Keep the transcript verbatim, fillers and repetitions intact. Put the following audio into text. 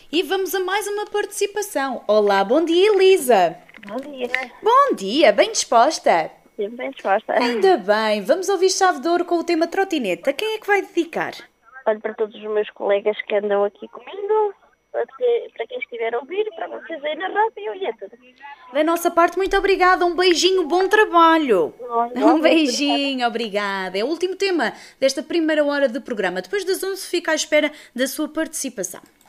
E vamos a mais uma participação. Olá, bom dia, Elisa. Bom dia. Bom dia, bem disposta? Sempre bem disposta. Ainda bem, vamos ouvir Chave de Ouro com o tema trotineta. Quem é que vai dedicar? Olho para todos os meus colegas que andam aqui comigo, para, que, para quem estiver a ouvir, para vocês aí na rádio e é tudo. Da nossa parte, muito obrigada. Um beijinho, bom trabalho. Bom, Um beijinho, obrigada. É o último tema desta primeira hora de programa. Depois das onze fica à espera da sua participação.